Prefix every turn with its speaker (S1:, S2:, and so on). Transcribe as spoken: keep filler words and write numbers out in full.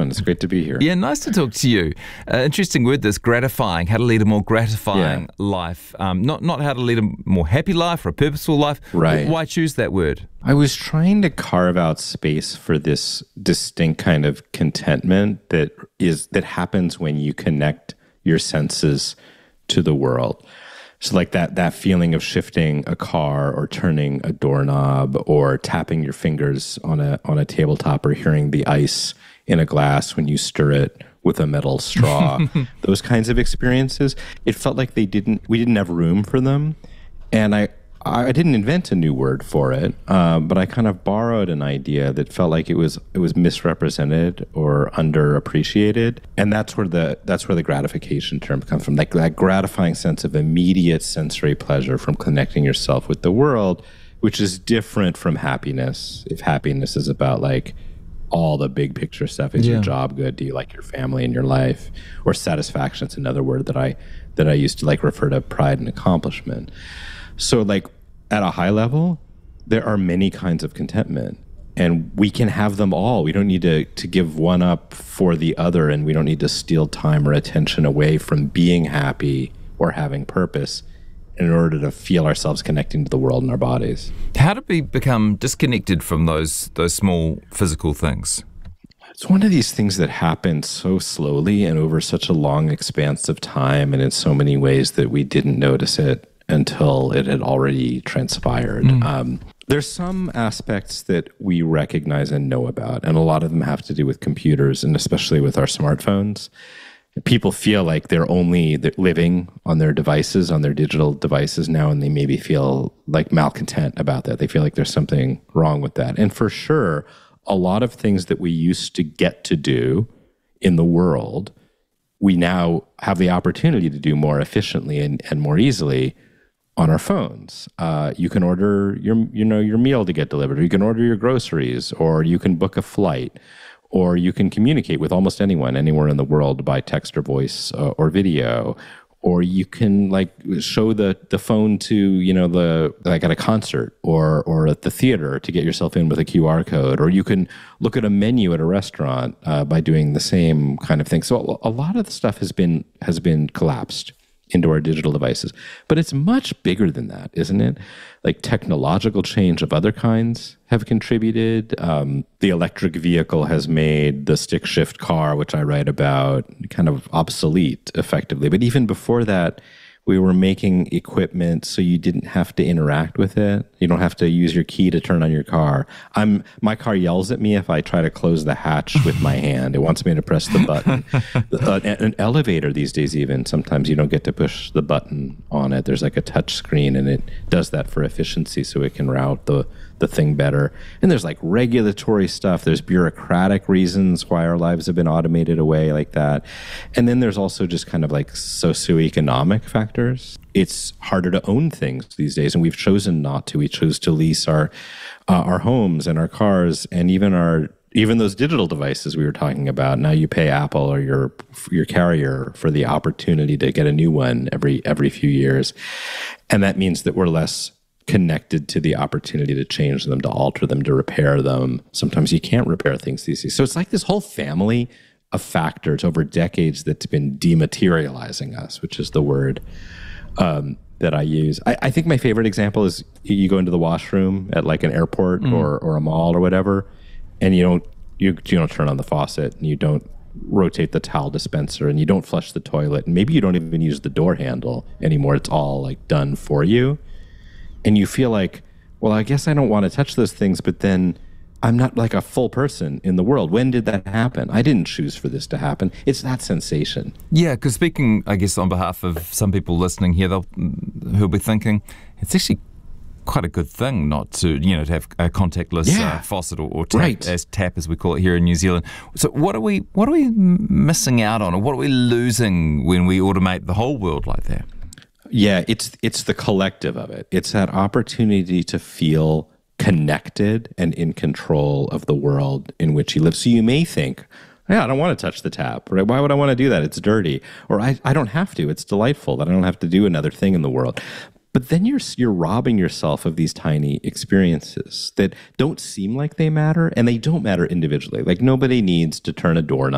S1: Alan. It's great to be here.
S2: Yeah, nice to talk to you. Uh, interesting word, this gratifying. How to lead a more gratifying
S1: Yeah.
S2: life. Um, not not how to lead a more happy life or a purposeful life.
S1: Right.
S2: Why choose that word?
S1: I was trying to carve out space for this distinct kind of contentment that is that happens when you connect your senses to the world. So like that that feeling of shifting a car or turning a doorknob or tapping your fingers on a on a tabletop or hearing the ice in a glass when you stir it with a metal straw. Those kinds of experiences, it felt like they didn't we didn't have room for them. And I I didn't invent a new word for it, uh, but I kind of borrowed an idea that felt like it was it was misrepresented or underappreciated, and that's where the that's where the gratification term comes from. Like that gratifying sense of immediate sensory pleasure from connecting yourself with the world, which is different from happiness. If happiness is about like all the big picture stuff, is
S2: Yeah.
S1: your job good? Do you like your family and your life? Or satisfaction is another word that I that I used to like refer to pride and accomplishment. So like at a high level, there are many kinds of contentment and we can have them all. We don't need to, to give one up for the other, and we don't need to steal time or attention away from being happy or having purpose in order to feel ourselves connecting to the world and our bodies.
S2: How do we become disconnected from those those small physical things?
S1: It's one of these things that happens so slowly and over such a long expanse of time and in so many ways that we didn't notice it until it had already transpired. Mm. Um, there's some aspects that we recognize and know about, and a lot of them have to do with computers and especially with our smartphones. People feel like they're only they're living on their devices, on their digital devices now, and they maybe feel like malcontent about that. They feel like there's something wrong with that. And for sure, a lot of things that we used to get to do in the world, we now have the opportunity to do more efficiently and, and more easily on our phones. Uh, you can order your, you know, your meal to get delivered, or you can order your groceries, or you can book a flight, or you can communicate with almost anyone, anywhere in the world by text or voice uh, or video, or you can like show the the phone to, you know, the like at a concert or or at the theater to get yourself in with a Q R code, or you can look at a menu at a restaurant uh, by doing the same kind of thing. So a lot of the stuff has been has been collapsed into our digital devices. But it's much bigger than that, isn't it? Like technological change of other kinds have contributed. Um, the electric vehicle has made the stick shift car, which I write about, kind of obsolete effectively. But even before that, we were making equipment so you didn't have to interact with it. You don't have to use your key to turn on your car. I'm my car yells at me if I try to close the hatch with my hand. It wants me to press the button. uh, an elevator these days, even sometimes you don't get to push the button on it. There's like a touch screen, and it does that for efficiency, so it can route the the thing better. And there's like regulatory stuff. There's bureaucratic reasons why our lives have been automated away like that. And then there's also just kind of like socioeconomic factors. It's harder to own things these days, and we've chosen not to. We chose to lease our uh, our homes and our cars and even our even those digital devices we were talking about. Now you pay Apple or your your carrier for the opportunity to get a new one every every few years. And that means that we're less connected to the opportunity to change them, to alter them, to repair them. Sometimes you can't repair things these days. So it's like this whole family of factors over decades that's been dematerializing us, which is the word um, that I use. I, I think my favorite example is you go into the washroom at like an airport mm. or, or a mall or whatever, and you don't you, you don't turn on the faucet, and you don't rotate the towel dispenser, and you don't flush the toilet, and maybe you don't even use the door handle anymore. It's all like done for you. And you feel like, well, I guess I don't want to touch those things, but then I'm not like a full person in the world. When did that happen? I didn't choose for this to happen. It's that sensation.
S2: Yeah, because speaking, I guess, on behalf of some people listening here, they'll, who'll be thinking, it's actually quite a good thing not to, you know, to have a contactless
S1: yeah.
S2: uh, faucet or, or tap,
S1: right.
S2: as tap, as we call it here in New Zealand. So what are we, what are we missing out on, or what are we losing when we automate the whole world like that?
S1: Yeah, it's it's the collective of it. It's that opportunity to feel connected and in control of the world in which you live. So you may think, yeah, I don't want to touch the tap. Right? Why would I want to do that? It's dirty. Or I, I don't have to. It's delightful that I don't have to do another thing in the world. But then you're you're robbing yourself of these tiny experiences that don't seem like they matter, and they don't matter individually. Like nobody needs to turn a doorknob